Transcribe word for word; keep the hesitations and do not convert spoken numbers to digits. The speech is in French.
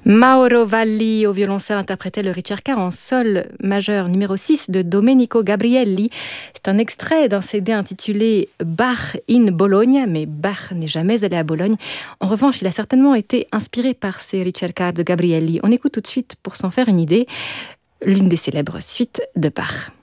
Mauro Valli au violoncelle interprétait le Ricercar en sol majeur numéro six de Domenico Gabrielli. C'est un extrait d'un C D intitulé Bach in Bologna, mais Bach n'est jamais allé à Bologne. En revanche, il a certainement été inspiré par ces Ricercar de Gabrielli. On écoute tout de suite, pour s'en faire une idée, l'une des célèbres suites de Bach.